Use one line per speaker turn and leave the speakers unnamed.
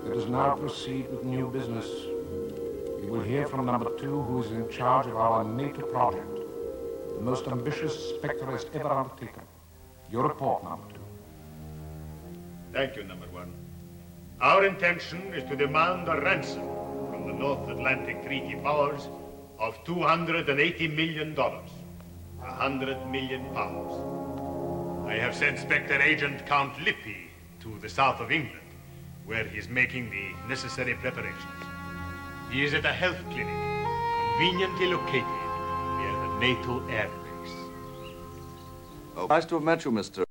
Let us now proceed with new business. You will hear from number 2, who is in charge of our NATO project, the most ambitious Spectre has ever undertaken. Your report, number 2.
Thank you, number 1. Our intention is to demand a ransom from the North Atlantic Treaty Powers of $280 million, 100 million pounds. I have sent Spectre agent Count Lippi to the south of England, where he is making the necessary preparations. He is at a health clinic, conveniently located near the NATO air base.
Oh, nice to have met you, Mr.